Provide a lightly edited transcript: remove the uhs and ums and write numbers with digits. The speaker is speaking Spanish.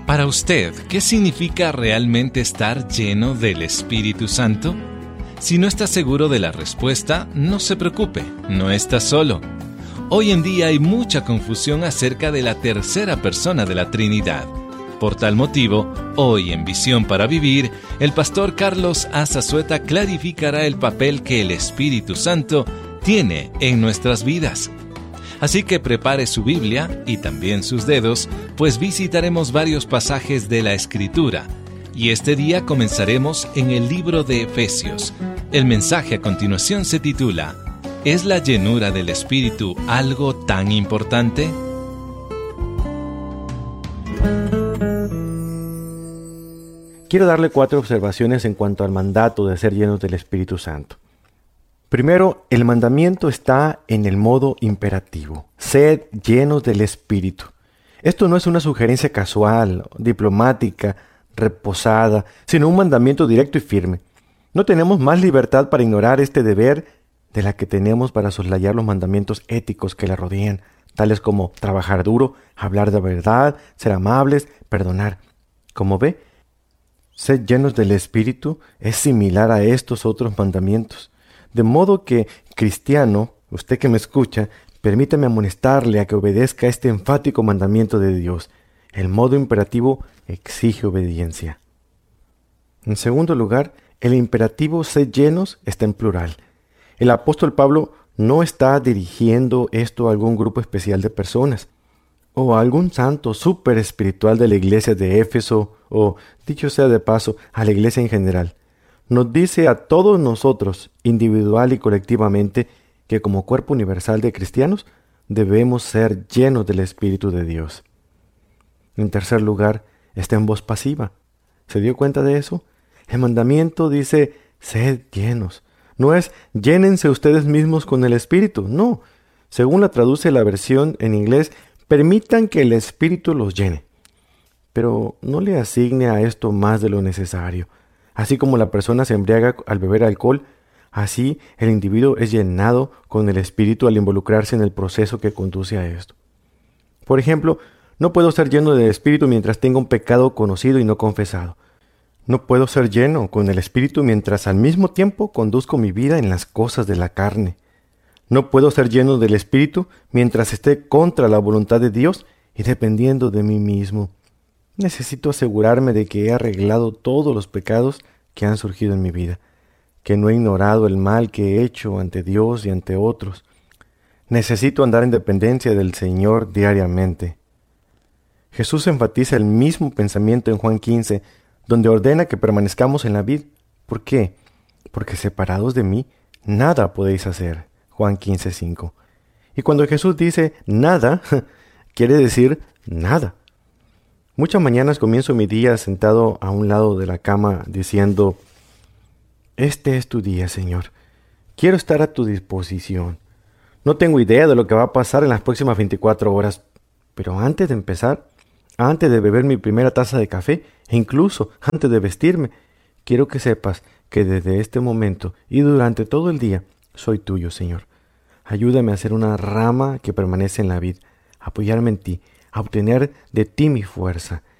Para usted, ¿qué significa realmente estar lleno del Espíritu Santo? Si no está seguro de la respuesta, no se preocupe, no está solo. Hoy en día hay mucha confusión acerca de la tercera persona de la Trinidad. Por tal motivo, hoy en Visión para Vivir, el pastor Carlos Azazueta clarificará el papel que el Espíritu Santo tiene en nuestras vidas. Así que prepare su Biblia y también sus dedos, pues visitaremos varios pasajes de la Escritura. Y este día comenzaremos en el libro de Efesios. El mensaje a continuación se titula: ¿Es la llenura del Espíritu algo tan importante? Quiero darle 4 observaciones en cuanto al mandato de ser llenos del Espíritu Santo. Primero, el mandamiento está en el modo imperativo. Sed llenos del Espíritu. Esto no es una sugerencia casual, diplomática, reposada, sino un mandamiento directo y firme. No tenemos más libertad para ignorar este deber de la que tenemos para soslayar los mandamientos éticos que la rodean, tales como trabajar duro, hablar de verdad, ser amables, perdonar. Como ve, sed llenos del Espíritu es similar a estos otros mandamientos. De modo que, cristiano, usted que me escucha, permítame amonestarle a que obedezca este enfático mandamiento de Dios. El modo imperativo exige obediencia. En segundo lugar, el imperativo sed llenos está en plural. El apóstol Pablo no está dirigiendo esto a algún grupo especial de personas, o a algún santo súper espiritual de la iglesia de Éfeso, o, dicho sea de paso, a la iglesia en general. Nos dice a todos nosotros, individual y colectivamente, que como cuerpo universal de cristianos, debemos ser llenos del Espíritu de Dios. En tercer lugar, está en voz pasiva. ¿Se dio cuenta de eso? El mandamiento dice, sed llenos. No es, llénense ustedes mismos con el Espíritu. No. Según la traduce la versión en inglés, permitan que el Espíritu los llene. Pero no le asigne a esto más de lo necesario. Así como la persona se embriaga al beber alcohol, así el individuo es llenado con el Espíritu al involucrarse en el proceso que conduce a esto. Por ejemplo, no puedo ser lleno del Espíritu mientras tenga un pecado conocido y no confesado. No puedo ser lleno con el Espíritu mientras al mismo tiempo conduzco mi vida en las cosas de la carne. No puedo ser lleno del Espíritu mientras esté contra la voluntad de Dios y dependiendo de mí mismo. Necesito asegurarme de que he arreglado todos los pecados que han surgido en mi vida, que no he ignorado el mal que he hecho ante Dios y ante otros. Necesito andar en dependencia del Señor diariamente. Jesús enfatiza el mismo pensamiento en Juan 15, donde ordena que permanezcamos en la vid. ¿Por qué? Porque separados de mí, nada podéis hacer. Juan 15:5. Y cuando Jesús dice nada, quiere decir nada. Muchas mañanas comienzo mi día sentado a un lado de la cama diciendo, este es tu día, Señor. Quiero estar a tu disposición. No tengo idea de lo que va a pasar en las próximas 24 horas, pero antes de empezar, antes de beber mi primera taza de café, e incluso antes de vestirme, quiero que sepas que desde este momento y durante todo el día soy tuyo, Señor. Ayúdame a ser una rama que permanece en la vid, a apoyarme en ti, a obtener de ti mi fuerza,